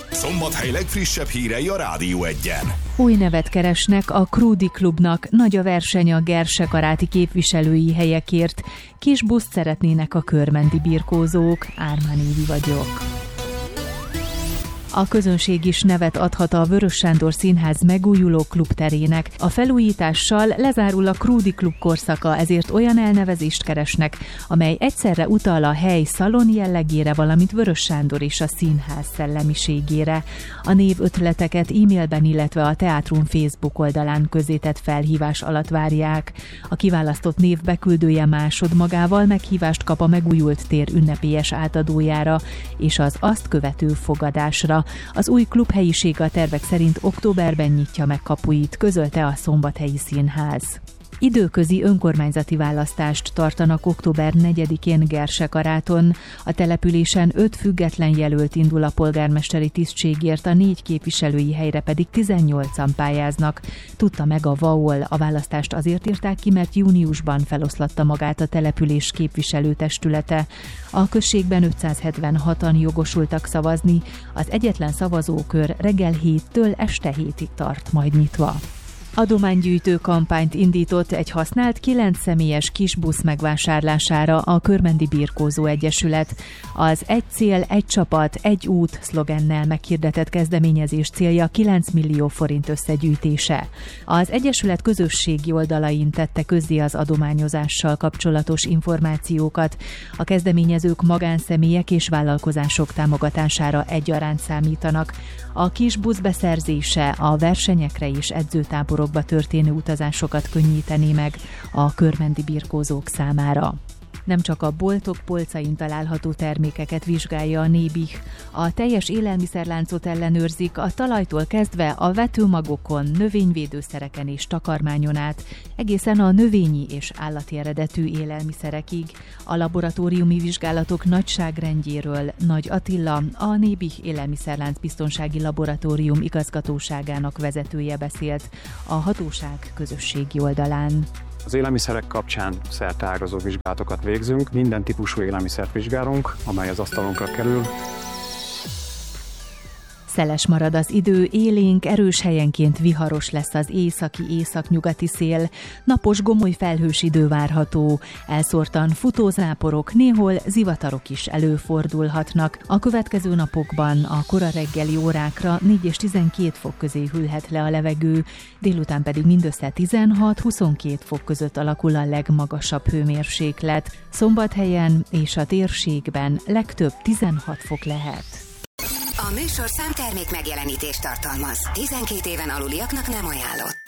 Szombathely legfrissebb hírei a Rádió Egyen. Új nevet keresnek a Krúdi Klubnak, nagy a verseny a gersekaráti képviselői helyekért. Kis buszt szeretnének a körmendi birkózók. Ármán Évi vagyok. A közönség is nevet adhat a Vörös Sándor Színház megújuló klubterének. A felújítással lezárul a Krúdi Klub korszaka, ezért olyan elnevezést keresnek, amely egyszerre utal a hely szalon jellegére, valamint Vörös Sándor és a színház szellemiségére. A névötleteket e-mailben, illetve a Teátrum Facebook oldalán közzétett felhívás alatt várják. A kiválasztott név beküldője másodmagával meghívást kap a megújult tér ünnepélyes átadójára és az azt követő fogadásra. Az új klubhelyiség a tervek szerint októberben nyitja meg kapuit, közölte a Szombathelyi Színház. Időközi önkormányzati választást tartanak október 4-én Gersekaráton. A településen 5 független jelölt indul a polgármesteri tisztségért, a 4 képviselői helyre pedig 18-an pályáznak. Tudta meg a VAOL. A választást azért írták ki, mert júniusban feloszlatta magát a település képviselőtestülete. A községben 576-an jogosultak szavazni. Az egyetlen szavazókör reggel 7-től este 7-ig tart majd nyitva. Adománygyűjtő kampányt indított egy használt 9 személyes kisbusz megvásárlására a Körmendi Birkózó Egyesület. Az Egy cél, egy csapat, egy út szlogennel meghirdetett kezdeményezés célja 9 millió forint összegyűjtése. Az Egyesület közösségi oldalain tette közzé az adományozással kapcsolatos információkat. A kezdeményezők magánszemélyek és vállalkozások támogatására egyaránt számítanak. A kisbusz beszerzése a versenyekre és edzőtáborokba történő utazásokat könnyíteni meg a körmendi birkózók számára. Nem csak a boltok polcain található termékeket vizsgálja a Nébih. A teljes élelmiszerláncot ellenőrzik, a talajtól kezdve a vetőmagokon, növényvédőszereken és takarmányon át, egészen a növényi és állati eredetű élelmiszerekig. A laboratóriumi vizsgálatok nagyságrendjéről Nagy Attila, a Nébih Élelmiszerlánc Biztonsági Laboratórium igazgatóságának vezetője beszélt a hatóság közösségi oldalán. Az élelmiszerek kapcsán szerteágazó vizsgálatokat végzünk, minden típusú élelmiszert vizsgálunk, amely az asztalunkra kerül. Szeles marad az idő, élénk, erős helyenként viharos lesz az északi-északnyugati szél, napos gomoly felhős idő várható, elszórtan futózáporok, néhol zivatarok is előfordulhatnak. A következő napokban a kora reggeli órákra 4 és 12 fok közé hűlhet le a levegő, délután pedig mindössze 16-22 fok között alakul a legmagasabb hőmérséklet. Szombathelyen és a térségben legtöbb 16 fok lehet. A műsorszám termék megjelenítést tartalmaz. 12 éven aluliaknak nem ajánlott.